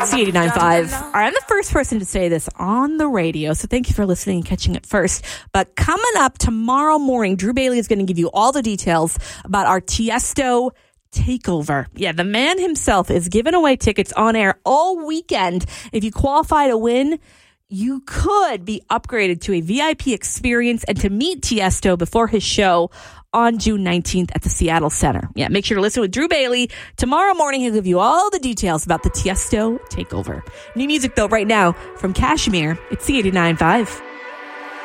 C89.5. All right, I'm the first person to say this on the radio, so thank you for listening and catching it first. But coming up tomorrow morning, Drew Bailey is going to give you all the details about our Tiesto takeover. Yeah, the man himself is giving away tickets on air all weekend. If you qualify to win, you could be upgraded to a VIP experience and to meet Tiesto before his show on June 19th at the Seattle Center. Yeah, make sure to listen with Drew Bailey. Tomorrow morning, he'll give you all the details about the Tiesto takeover. New music, though, right now from Kashmir. It's C89.5.